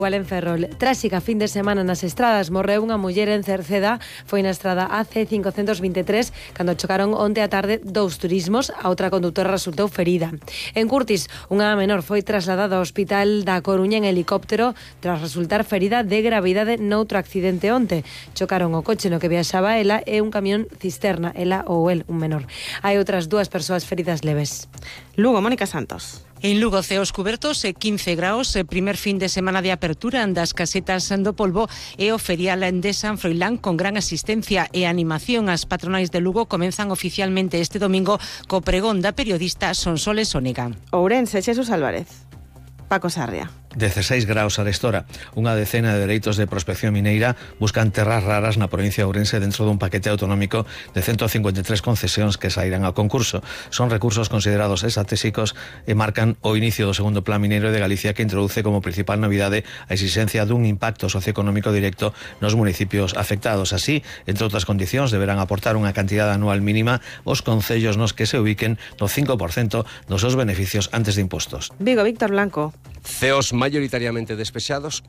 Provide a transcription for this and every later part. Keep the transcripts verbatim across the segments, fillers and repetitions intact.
Igual en Ferrol. Tráxica fin de semana nas estradas. Morreu unha muller en Cerceda. Foi na estrada A C cincocentos veintitrés cando chocaron onte a tarde dous turismos. A outra condutora resultou ferida. En Curtis, unha menor foi trasladada ao hospital da Coruña en helicóptero tras resultar ferida de gravidade noutro accidente onte. Chocaron o coche no que viaxaba ela e un camión cisterna, ela ou el, un menor. Hai outras dúas persoas feridas leves. Lugo, Mónica Santos. En Lugo, ceos cubertos e quince graos, primer fin de semana de apertura das casetas do Polvo e o ferial de San Froilán con gran asistencia e animación. As patronais de Lugo comenzan oficialmente este domingo co pregón da periodista Sonsoles Onega. Ourense, Jesús Álvarez. Paco Sarria. dezasseis graus a restora. Unha decena de dereitos de prospección mineira buscan terras raras na provincia de Ourense dentro dun paquete autonómico de ciento cincuenta e tres concesións que sairán ao concurso. Son recursos considerados estratégicos e marcan o inicio do segundo plan mineiro de Galicia, que introduce como principal novidade a exigencia dun impacto socioeconómico directo nos municipios afectados. Así, entre outras condicións, deberán aportar unha cantidade anual mínima os concellos nos que se ubiquen no cinco por cento dos seus beneficios antes de impostos. Vigo, Víctor Blanco. Ceos mayoritariamente despexados,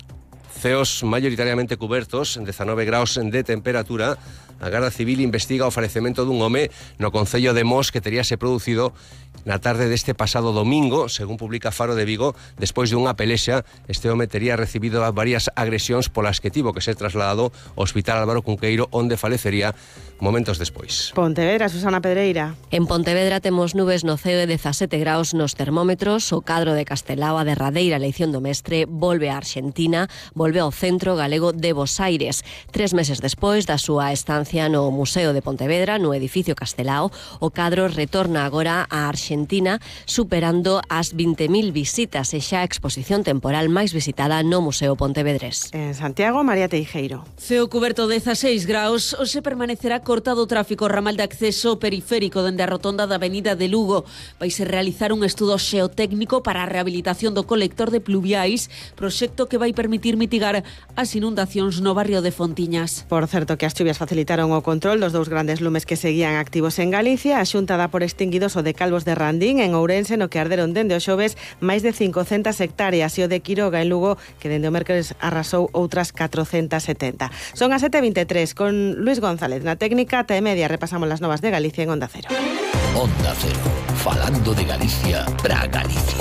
ceos mayoritariamente cubertos, dezanove graus de temperatura. A Garda Civil investiga o falecemento dun home no concello de Mos que teríase producido na tarde deste pasado domingo, según publica Faro de Vigo. Despois de unha pelexa, este home tería recibido varias agresións polas que tivo que ser trasladado ao Hospital Álvaro Cunqueiro, onde falecería momentos despois. Pontevedra, Susana Pedreira. En Pontevedra temos nubes no ceo e dezasete graus nos termómetros. O cadro de Castelao, a derradeira eleición do mestre, volve a Arxentina, volve ao Centro Galego de Bos Aires. Tres meses despois da súa estancia no Museo de Pontevedra, no edificio Castelao, o cadro retorna agora a Arxentina, superando as vinte mil visitas e xa a exposición temporal máis visitada no Museo Pontevedrés. En Santiago, María Teijeiro. Ceo cuberto dezasseis graus. Hoxe permanecerá cortado o tráfico ramal de acceso periférico dende a rotonda da Avenida de Lugo. Vaise realizar un estudo xeotécnico para a rehabilitación do colector de pluviais, proxecto que vai permitir mitigar as inundacións no barrio de Fontiñas. Por certo que as chuvias facilitaron o control dos dous grandes lumes que seguían activos en Galicia. A Xunta dá por extinguidos o de Calvos de Randín en Ourense, no que arderon dende o xoves máis de cincocentas hectáreas, e o de Quiroga en Lugo, que dende o mércores arrasou outras catrocentas setenta. Son as sete e veintitrés, con Luis González na técnica. Ata e media repasamos las novas de Galicia en Onda Cero. Onda Cero, falando de Galicia para Galicia.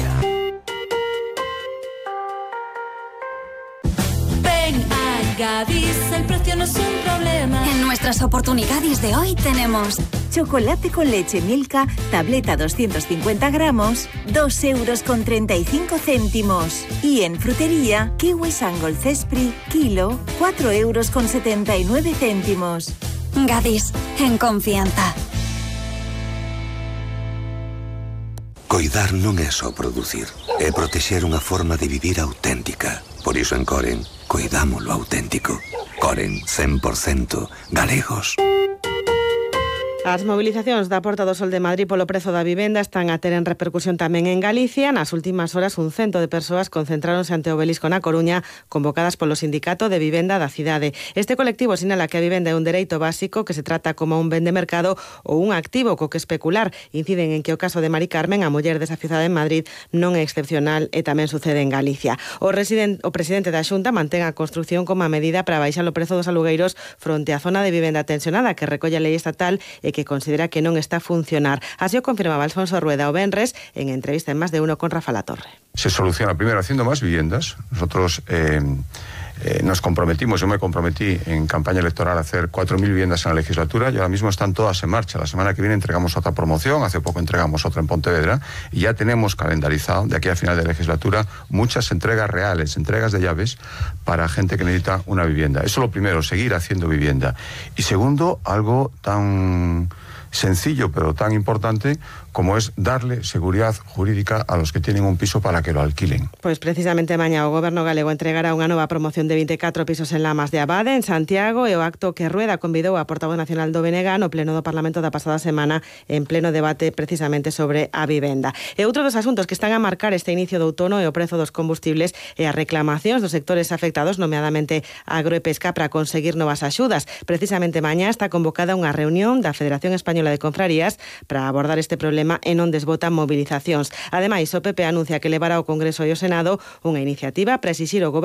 Ven a Gadis, el precio no es un problema. En nuestras oportunidades de hoy tenemos chocolate con leche Milka, tableta doscientos cincuenta gramos, dos euros con treinta y cinco céntimos. Y en frutería, kiwi Sangol Cespri, kilo, cuatro euros con setenta y nueve céntimos. Gadis, en confianza. Coidar non é só producir, é protexer unha forma de vivir auténtica. Por iso en Coren, coidamos lo auténtico. Coren, cen por cento galegos. As mobilizacións da Porta do Sol de Madrid polo prezo da vivenda están a ter en repercusión tamén en Galicia. Nas últimas horas, un cento de persoas concentráronse ante o Obelisco na Coruña, convocadas polo Sindicato de Vivenda da cidade. Este colectivo sinala que a vivenda é un dereito básico que se trata como un ben de mercado ou un activo co que especular. Inciden en que o caso de Mari Carmen, a muller desafiuzada en Madrid, non é excepcional e tamén sucede en Galicia. O, residen, o presidente da Xunta mantén a construción como a medida para baixar o prezo dos alugueiros fronte á zona de vivenda tensionada que recolle a lei estatal e que considera que non está a funcionar. Así o confirmaba Alfonso Rueda o venres en entrevista en Más de Uno con Rafa Latorre. Se soluciona primero haciendo más viviendas. Nosotros eh, eh, nos comprometimos, yo me comprometí en campaña electoral a hacer cuatro mil viviendas en la legislatura y ahora mismo están todas en marcha. La semana que viene entregamos otra promoción, hace poco entregamos otra en Pontevedra y ya tenemos calendarizado de aquí a final de legislatura muchas entregas reales, entregas de llaves para gente que necesita una vivienda. Eso es lo primero, seguir haciendo vivienda. Y segundo, algo tan sencillo pero tan importante como es darle seguridad jurídica a los que tienen un piso para que lo alquilen. Pois precisamente mañá o Goberno galego entregará unha nova promoción de vinte e catro pisos en Lamas de Abade, en Santiago, e o acto que Rueda convidou a portavoz nacional do B N G no pleno do Parlamento da pasada semana en pleno debate precisamente sobre a vivenda. E outro dos asuntos que están a marcar este inicio do outono é o prezo dos combustibles e as reclamacións dos sectores afectados, nomeadamente agro e pesca, para conseguir novas axudas. Precisamente mañá está convocada unha reunión da Federación Española de Confrarías para abordar este problema e non desbotan movilizacións. Ademais, o P P anuncia que levará ao Congreso e ao Senado unha iniciativa para exixir ao Goberno